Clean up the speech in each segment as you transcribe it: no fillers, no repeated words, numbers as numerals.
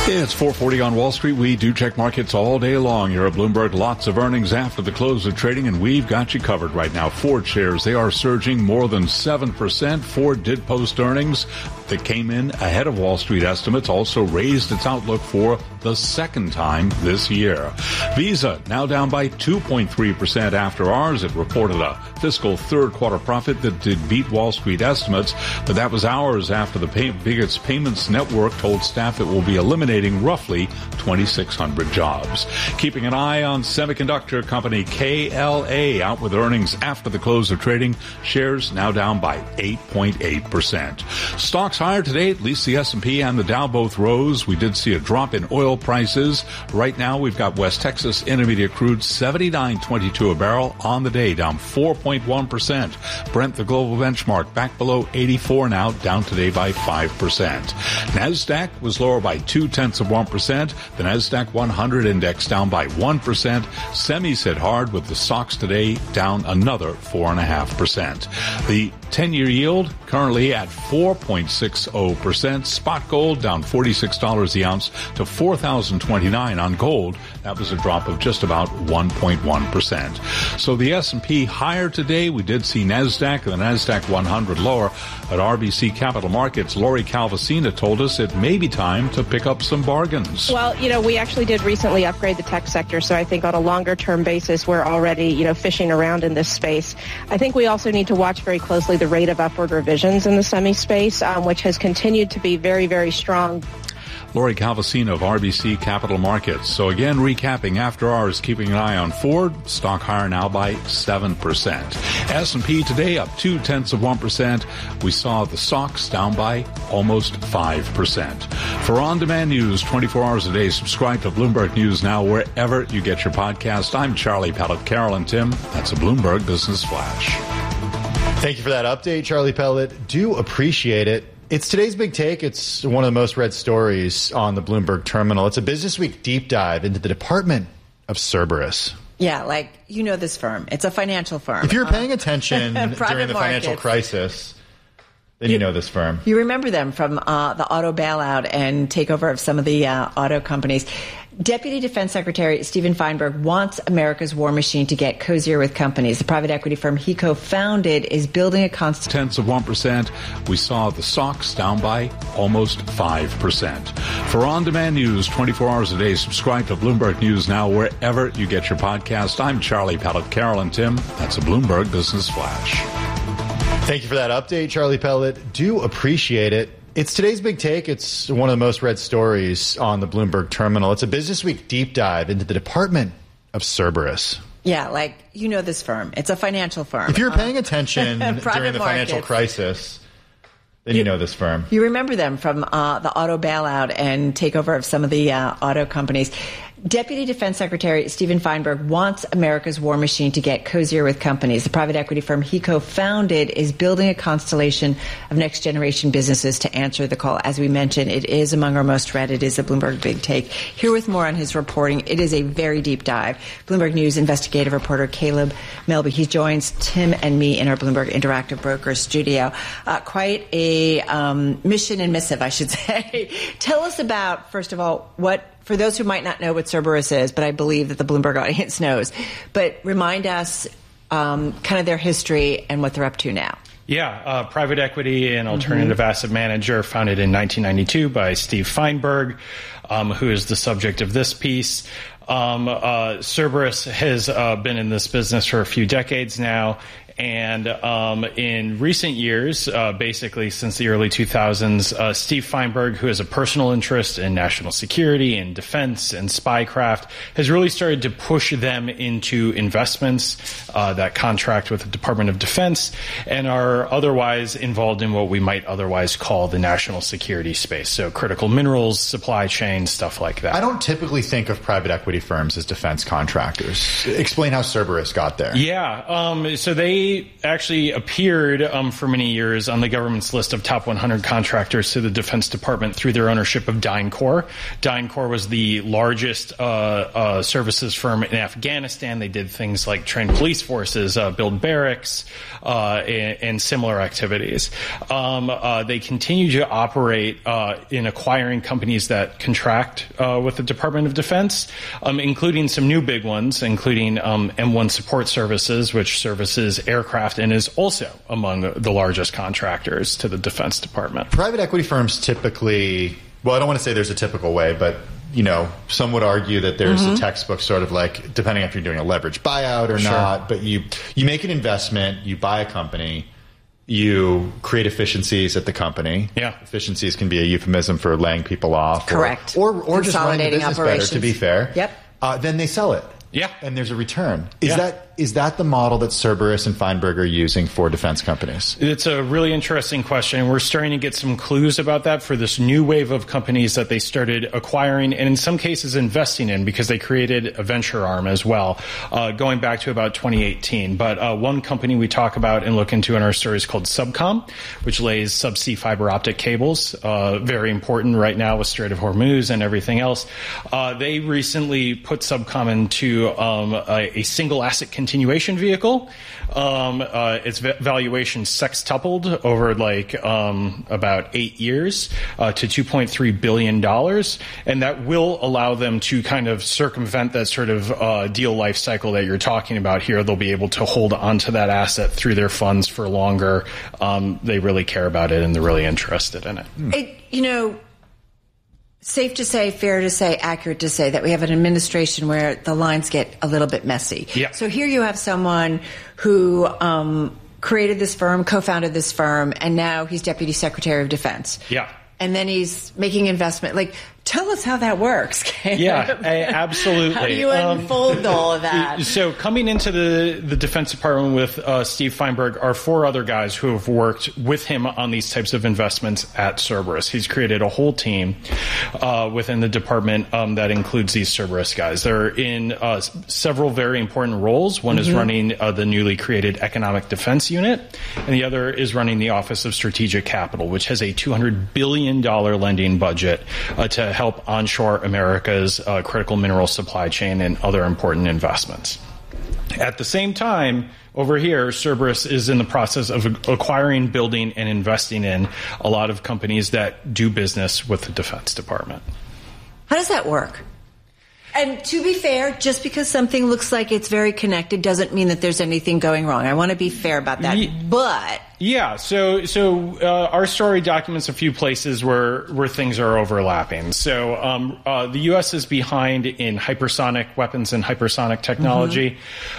It's 4:40 on Wall Street. We do check markets all day long here at Bloomberg. Lots of earnings after the close of trading, and we've got you covered right now. Ford shares, they are surging more than 7%. Ford did post earnings that came in ahead of Wall Street estimates, also raised its outlook for the second time this year. Visa now down by 2.3% after hours. It reported a fiscal third quarter profit that did beat Wall Street estimates, but that was hours after the biggest payments network told staff it will be eliminating roughly 2,600 jobs. Keeping an eye on semiconductor company KLA, out with earnings after the close of trading. Shares now down by 8.8%. Stocks higher today, at least the S&P and the Dow both rose. We did see a drop in oil prices. Right now we've got West Texas Intermediate crude $79.22 a barrel on the day, down 4.1%. Brent, the global benchmark, back below 84 now, down today by 5%. NASDAQ was lower by 0.2%. The NASDAQ 100 index down by 1%. Semis hit hard with the stocks today down another 4.5%. The 10-year yield currently at 4.60%. Spot gold down $46 the ounce to $4,029 on gold. That was a drop of just about 1.1%. So the S&P higher today. We did see NASDAQ and the NASDAQ 100 lower. At RBC Capital Markets, Lori Calvasina told us it may be time to pick up some bargains. Well, we actually did recently upgrade the tech sector, so I think on a longer-term basis, we're already, fishing around in this space. I think we also need to watch very closely the rate of upward revisions in the semi space, which has continued to be very, very strong. Lori Calvasina of RBC Capital Markets. So again, recapping after hours, keeping an eye on Ford. Stock higher now by 7%. S&P today up 0.2%. We saw the stocks down by almost 5%. For on-demand news 24 hours a day, subscribe to Bloomberg News Now wherever you get your podcast. I'm Charlie Pellet. Carol and Tim, that's a Bloomberg Business Flash. Thank you for that update, Charlie Pellet. Do appreciate it. It's today's big take. It's one of the most read stories on the Bloomberg terminal. It's a Business Week deep dive into the Department of Cerberus. Yeah, this firm. It's a financial firm. If you're paying attention during the financial crisis, then you know this firm. You remember them from the auto bailout and takeover of some of the auto companies. Deputy Defense Secretary Stephen Feinberg wants America's war machine to get cozier with companies. The private equity firm he co-founded is building a constant... 0.1%. We saw the stocks down by almost 5%. For on-demand news 24 hours a day, subscribe to Bloomberg News Now wherever you get your podcast. I'm Charlie Pellet. Carol and Tim, that's a Bloomberg Business Flash. Thank you for that update, Charlie Pellet. Do appreciate it. It's today's big take. It's one of the most read stories on the Bloomberg terminal. It's a Business Week deep dive into the Department of Cerberus. Yeah, this firm. It's a financial firm. If you're paying attention during the financial crisis, then you know this firm. You remember them from the auto bailout and takeover of some of the auto companies. Deputy Defense Secretary Stephen Feinberg wants America's war machine to get cozier with companies. The private equity firm he co-founded is building a constellation of next-generation businesses to answer the call. As we mentioned, it is among our most read. It is a Bloomberg Big Take. Here with more on his reporting, it is a very deep dive. Bloomberg News investigative reporter Caleb Melby. He joins Tim and me in our Bloomberg Interactive Brokers studio. Quite a mission and missive, I should say. Tell us about, first of all, for those who might not know what Cerberus is, but I believe that the Bloomberg audience knows, but remind us kind of their history and what they're up to now. Yeah, private equity and alternative asset manager founded in 1992 by Steve Feinberg, who is the subject of this piece. Cerberus has been in this business for a few decades now. And in recent years, basically since the early 2000s, Steve Feinberg, who has a personal interest in national security and defense and spycraft, has really started to push them into investments that contract with the Department of Defense and are otherwise involved in what we might otherwise call the national security space. So critical minerals, supply chain, stuff like that. I don't typically think of private equity firms as defense contractors. Explain how Cerberus got there. Yeah. So they they actually appeared for many years on the government's list of top 100 contractors to the Defense Department through their ownership of DynCorp. DynCorp was the largest services firm in Afghanistan. They did things like train police forces, build barracks, and similar activities. They continue to operate in acquiring companies that contract with the Department of Defense, including some new big ones, including M1 Support Services, which services aircraft and is also among the largest contractors to the Defense Department. Private equity firms typically, well, I don't want to say there's a typical way, but some would argue that there's a textbook sort of like, depending if you're doing a leveraged buyout or not, but you make an investment, you buy a company, you create efficiencies at the company. Yeah. Efficiencies can be a euphemism for laying people off. Correct. Or just running the business operations better, to be fair. Yep. Then they sell it. Yeah. And there's a return. Is that the model that Cerberus and Feinberg are using for defense companies? It's a really interesting question. We're starting to get some clues about that for this new wave of companies that they started acquiring and in some cases investing in, because they created a venture arm as well, going back to about 2018. But one company we talk about and look into in our story is called Subcom, which lays subsea fiber optic cables, very important right now with Strait of Hormuz and everything else. They recently put Subcom into a single asset continuation vehicle. Its valuation sextupled over about 8 years to $2.3 billion. And that will allow them to kind of circumvent that sort of deal life cycle that you're talking about here. They'll be able to hold onto that asset through their funds for longer. They really care about it and they're really interested in it. Safe to say, fair to say, accurate to say that we have an administration where the lines get a little bit messy. Yeah. So here you have someone who created this firm, co-founded this firm, and now he's Deputy Secretary of Defense. Yeah. And then he's making investment. Tell us how that works. Yeah, absolutely. How do you unfold all of that? So coming into the Defense Department with Steve Feinberg are 4 other guys who have worked with him on these types of investments at Cerberus. He's created a whole team within the department that includes these Cerberus guys. They're in several very important roles. One is running the newly created Economic Defense Unit, and the other is running the Office of Strategic Capital, which has a $200 billion lending budget to help onshore America's critical mineral supply chain and other important investments. At the same time, over here, Cerberus is in the process of acquiring, building, and investing in a lot of companies that do business with the Defense Department. How does that work? And to be fair, just because something looks like it's very connected doesn't mean that there's anything going wrong. I want to be fair about that. But yeah, so our story documents a few places where things are overlapping. So the U.S. is behind in hypersonic weapons and hypersonic technology.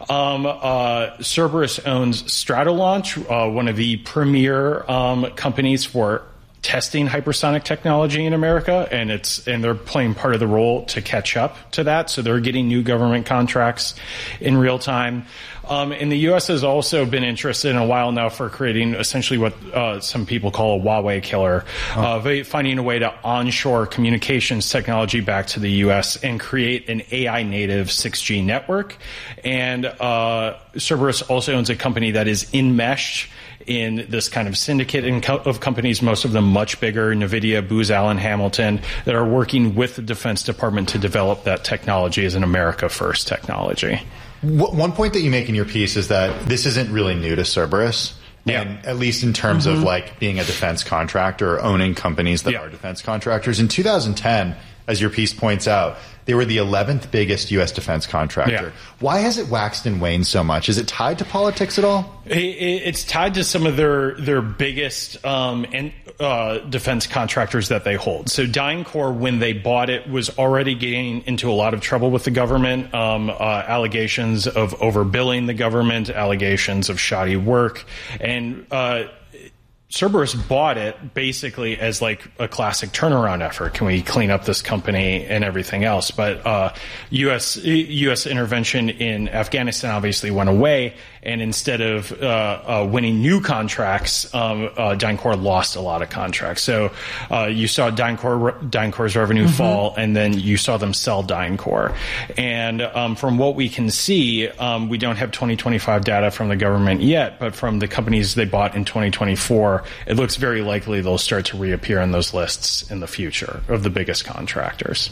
Cerberus owns Stratolaunch, one of the premier companies for testing hypersonic technology in America, and they're playing part of the role to catch up to that. So they're getting new government contracts in real time. And the U.S. has also been interested in a while now for creating essentially what some people call a Huawei killer, finding a way to onshore communications technology back to the U.S. and create an AI native 6G network. And Cerberus also owns a company that is enmeshed in this kind of syndicate of companies, most of them much bigger, NVIDIA, Booz Allen Hamilton, that are working with the Defense Department to develop that technology as an America First technology. One point that you make in your piece is that this isn't really new to Cerberus. Yeah. And at least in terms of being a defense contractor or owning companies that are defense contractors. In 2010, as your piece points out, they were the 11th biggest U.S. defense contractor. Yeah. Why has it waxed and waned so much? Is it tied to politics at all? It's tied to some of their biggest defense contractors that they hold. So DynCorp, when they bought it, was already getting into a lot of trouble with the government, allegations of overbilling the government, allegations of shoddy work, and Cerberus bought it basically as like a classic turnaround effort. Can we clean up this company and everything else? But U.S. intervention in Afghanistan obviously went away, And instead of winning new contracts, DynCorp lost a lot of contracts. So you saw DynCorp's revenue fall, and then you saw them sell DynCorp. And from what we can see, we don't have 2025 data from the government yet, but from the companies they bought in 2024, it looks very likely they'll start to reappear on those lists in the future of the biggest contractors.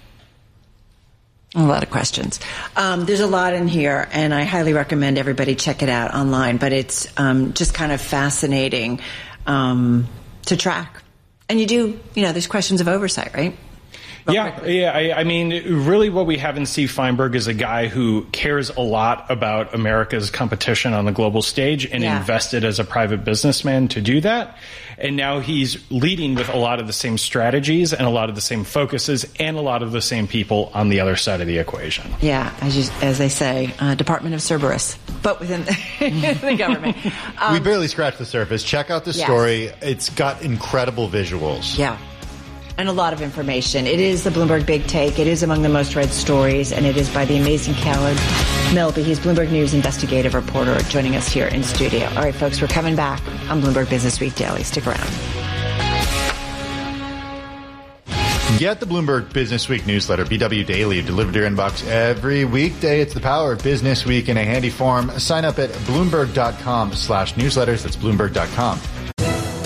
A lot of questions. There's a lot in here, and I highly recommend everybody check it out online, but it's just kind of fascinating to track. And there's questions of oversight, right? I mean, really what we have in Steve Feinberg is a guy who cares a lot about America's competition on the global stage and invested as a private businessman to do that. And now he's leading with a lot of the same strategies and a lot of the same focuses and a lot of the same people on the other side of the equation. Yeah, as they say, Department of Cerberus, but within the government. We barely scratched the surface. Check out the story. It's got incredible visuals. Yeah. And a lot of information. It is the Bloomberg Big Take. It is among the most read stories, and it is by the amazing Caleb Melby. He's Bloomberg News investigative reporter joining us here in studio. All right, folks, we're coming back on Bloomberg Business Week Daily. Stick around. Get the Bloomberg Business Week newsletter, BW Daily, delivered to your inbox every weekday. It's the power of Business Week in a handy form. Sign up at Bloomberg.com/newsletters. That's Bloomberg.com/newsletters.